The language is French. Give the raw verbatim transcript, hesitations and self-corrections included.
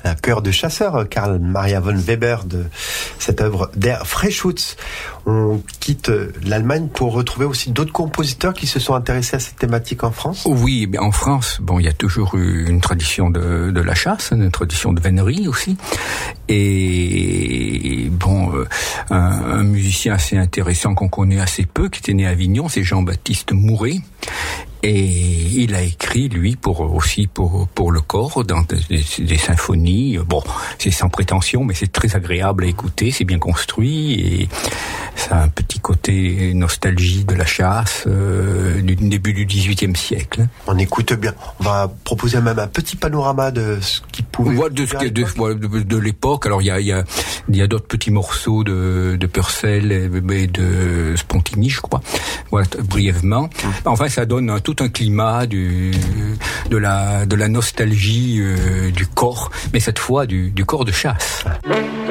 un cœur de chasseur, Karl Maria von Weber, de cette œuvre Der Freischütz. On quitte l'Allemagne pour retrouver aussi d'autres compositeurs qui se sont intéressés à cette thématique en France. Oui, mais en France, bon, il y a toujours eu une tradition de, de la chasse, une tradition de vénerie aussi. Et bon, euh, un, un musicien assez intéressant qu'on connaît assez peu, qui était né à Avignon, c'est Jean-Baptiste Mouret. Et il a écrit, lui, pour aussi pour pour le corps, dans des, des symphonies. Bon, c'est sans prétention, mais c'est très agréable à écouter, c'est bien construit et ça a un petit côté nostalgie de la chasse euh, du début du dix-huitième siècle. On écoute bien. On va proposer même un petit panorama de ce qui pouvait. Voilà, de, de, de, de, de l'époque. Alors il y a il y a il y a d'autres petits morceaux de de Purcell et de Spontini, je crois. Voilà, brièvement. Enfin, ça donne un tout un climat du, de la, de la nostalgie euh, du corps, mais cette fois du, du corps de chasse.